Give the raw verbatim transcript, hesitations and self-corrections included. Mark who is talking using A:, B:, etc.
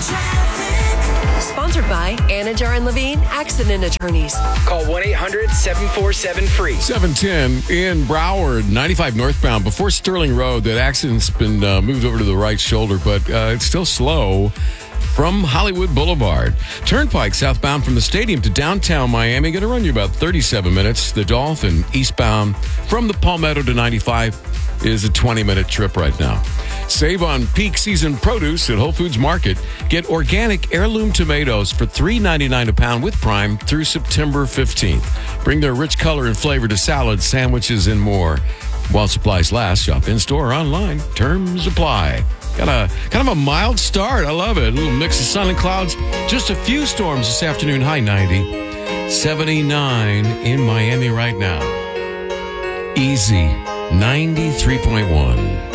A: Sponsored by Anajar and Levine Accident Attorneys.
B: Call one eight hundred seven four seven free.
C: seven ten in Broward, ninety-five northbound. Before Sterling Road, that accident's been uh, moved over to the right shoulder, but uh, it's still slow from Hollywood Boulevard. Turnpike southbound from the stadium to downtown Miami. Going to run you about thirty-seven minutes. The Dolphin eastbound from the Palmetto to ninety-five is a twenty-minute trip right now. Save on peak season produce at Whole Foods Market. Get organic heirloom tomatoes for three ninety-nine a pound with Prime through September fifteenth. Bring their rich color and flavor to salads, sandwiches, and more. While supplies last, shop in-store or online. Terms apply. Got a kind of a mild start. I love it. A little mix of sun and clouds. Just a few storms this afternoon. High ninety. seventy-nine in Miami right now. Easy ninety-three point one.